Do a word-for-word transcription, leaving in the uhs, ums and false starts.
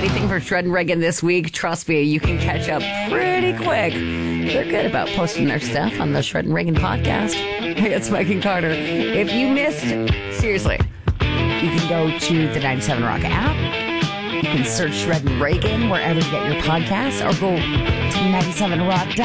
anything from Shred and Reagan this week, trust me, you can catch up pretty quick. They're good about posting their stuff on the Shred and Reagan podcast. It's Mike and Carter. If you missed, seriously, you can go to the ninety-seven Rock app. You can search Shred and Reagan wherever you get your podcasts, or go to ninety-seven rock dot com.